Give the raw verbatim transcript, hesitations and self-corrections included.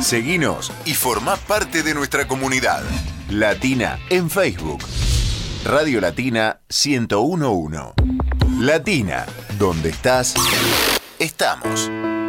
Seguinos y formá parte de nuestra comunidad. Latina en Facebook. Radio Latina ciento uno punto uno. Latina, donde estás, estamos.